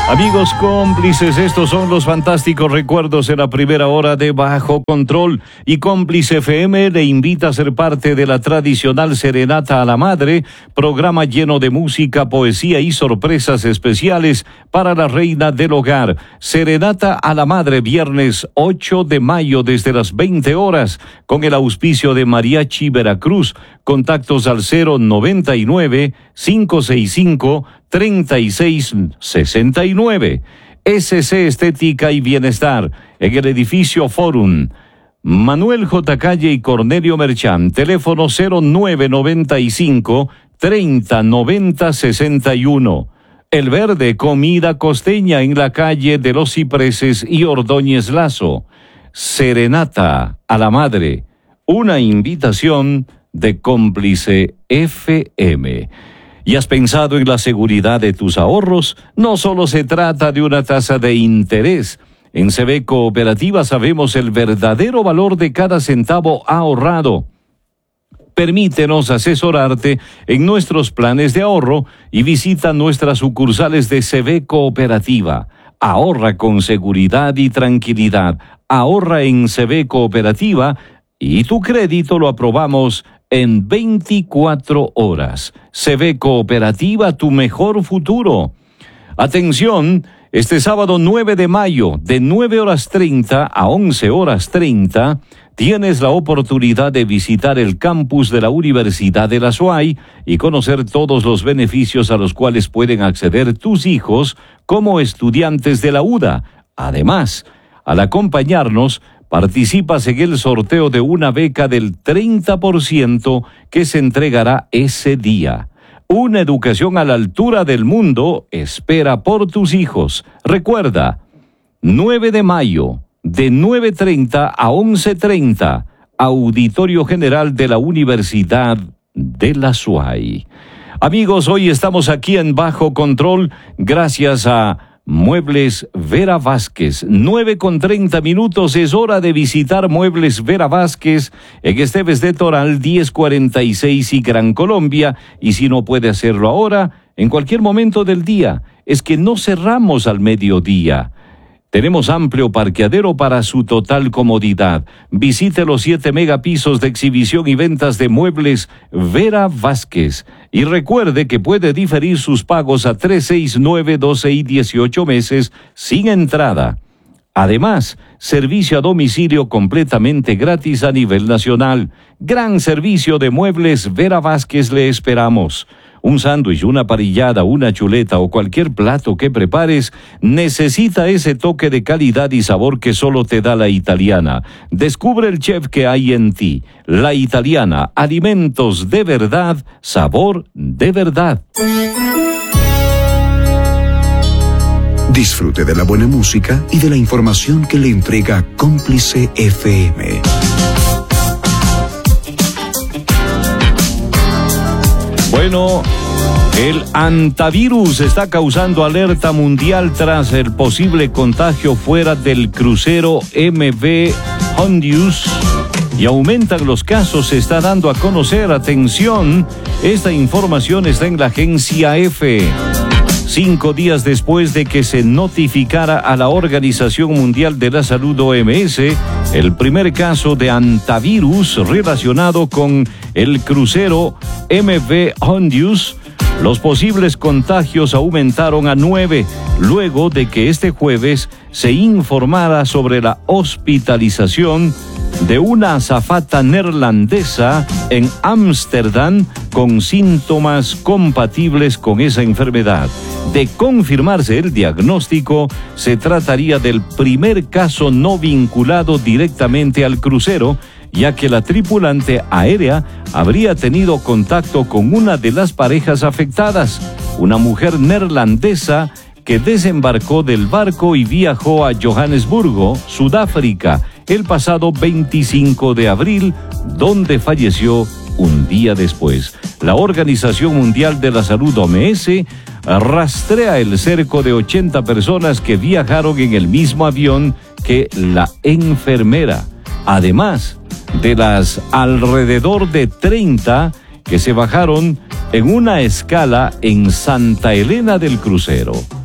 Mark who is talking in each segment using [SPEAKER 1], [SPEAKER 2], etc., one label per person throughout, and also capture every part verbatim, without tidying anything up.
[SPEAKER 1] Amigos cómplices, estos son los fantásticos recuerdos de la primera hora de Bajo Control, y Cómplice F M le invita a ser parte de la tradicional Serenata a la Madre, programa lleno de música, poesía y sorpresas especiales para la reina del hogar. Serenata a la Madre, viernes ocho de mayo desde las veinte horas, con el auspicio de Mariachi Veracruz. Contactos al cero noventa y nueve, cinco seis cinco, treinta y seis sesenta y nueve. S C Estética y Bienestar, en el edificio Forum. Manuel J. Calle y Cornelio Merchán, teléfono cero nueve noventa y cinco, treinta noventa sesenta y uno. El Verde, comida costeña en la calle de los Cipreses y Ordóñez Lazo. Serenata a la Madre, una invitación de Cómplice F M. ¿Y has pensado en la seguridad de tus ahorros? No solo se trata de una tasa de interés. En C B Cooperativa sabemos el verdadero valor de cada centavo ahorrado. Permítenos asesorarte en nuestros planes de ahorro y visita nuestras sucursales de C B Cooperativa. Ahorra con seguridad y tranquilidad. Ahorra en C B Cooperativa y tu crédito lo aprobamos en veinticuatro horas. C B Cooperativa, tu mejor futuro. Atención, este sábado nueve de mayo, de nueve horas treinta a once horas treinta, tienes la oportunidad de visitar el campus de la Universidad de la S U A Y y conocer todos los beneficios a los cuales pueden acceder tus hijos como estudiantes de la U D A. Además, al acompañarnos, participas en el sorteo de una beca del treinta por ciento que se entregará ese día. Una educación a la altura del mundo espera por tus hijos. Recuerda, nueve de mayo, de nueve treinta a once treinta, Auditorio General de la Universidad de la S U A Y. Amigos, hoy estamos aquí en Bajo Control gracias a Muebles Vera Vázquez. Nueve con treinta minutos, es hora de visitar Muebles Vera Vázquez en Esteves de Toral, diez cuarenta y seis y Gran Colombia. Y si no puede hacerlo ahora, en cualquier momento del día, es que no cerramos al mediodía. Tenemos amplio parqueadero para su total comodidad. Visite los siete megapisos de exhibición y ventas de Muebles Vera Vázquez. Y recuerde que puede diferir sus pagos a tres, seis, nueve, doce y dieciocho meses sin entrada. Además, servicio a domicilio completamente gratis a nivel nacional. Gran servicio de Muebles Vera Vázquez le esperamos. Un sándwich, una parrillada, una chuleta o cualquier plato que prepares necesita ese toque de calidad y sabor que solo te da La Italiana. Descubre el chef que hay en ti. La Italiana, alimentos de verdad, sabor de verdad.
[SPEAKER 2] Disfrute de la buena música y de la información que le entrega Cómplice F M.
[SPEAKER 1] Bueno, el antivirus está causando alerta mundial tras el posible contagio fuera del crucero M V Hondius y aumentan los casos. Se está dando a conocer, atención, esta información está en la agencia F. Cinco días después de que se notificara a la Organización Mundial de la Salud, O M S, el primer caso de antivirus relacionado con el crucero M V Hondius, los posibles contagios aumentaron a nueve, luego de que este jueves se informara sobre la hospitalización de una azafata neerlandesa en Ámsterdam con síntomas compatibles con esa enfermedad. De confirmarse el diagnóstico, se trataría del primer caso no vinculado directamente al crucero, ya que la tripulante aérea habría tenido contacto con una de las parejas afectadas, una mujer neerlandesa que desembarcó del barco y viajó a Johannesburgo, Sudáfrica, el pasado veinticinco de abril, donde falleció un día después. La Organización Mundial de la Salud, O M S, rastrea el cerco de ochenta personas que viajaron en el mismo avión que la enfermera, además de las alrededor de treinta que se bajaron en una escala en Santa Elena del Crucero.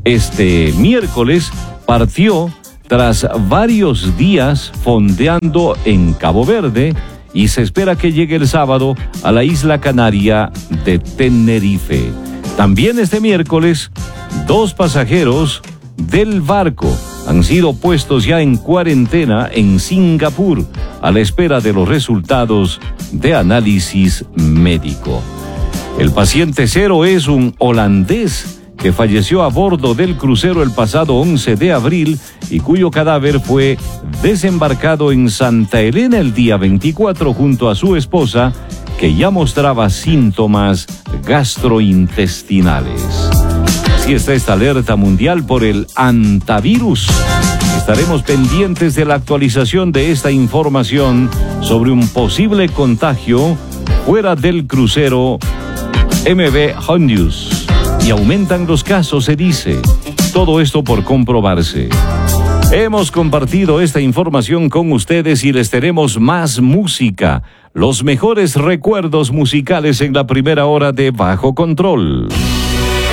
[SPEAKER 1] este miércoles partió tras varios días fondeando en Cabo Verde y se espera que llegue el sábado a la isla canaria de Tenerife. También este miércoles, dos pasajeros del barco han sido puestos ya en cuarentena en Singapur a la espera de los resultados de análisis médico. El paciente cero es un holandés que falleció a bordo del crucero el pasado once de abril y cuyo cadáver fue desembarcado en Santa Elena el día veinticuatro junto a su esposa, que ya mostraba síntomas gastrointestinales. Así está esta alerta mundial por el hantavirus. Estaremos pendientes de la actualización de esta información sobre un posible contagio fuera del crucero M V Hondius. Y aumentan los casos, se dice. Todo esto por comprobarse. Hemos compartido esta información con ustedes y les tenemos más música. Los mejores recuerdos musicales en la primera hora de Bajo Control.